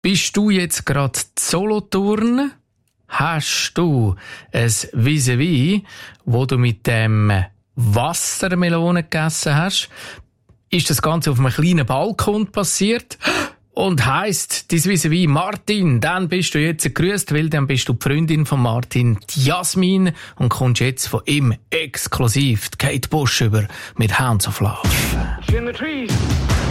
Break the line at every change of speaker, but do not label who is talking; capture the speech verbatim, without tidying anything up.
Bist du jetzt gerade Solothurn? Hast du ein Vis-à-vis, wo du mit dem Wassermelone gegessen hast? Ist das Ganze auf einem kleinen Balkon passiert? Und heisst dein Vis-à-vis Martin, dann bist du jetzt gegrüßt, weil dann bist du die Freundin von Martin, die Jasmin, und kommst jetzt von ihm exklusiv die Kate Bush über mit Hounds of Love.
In the trees.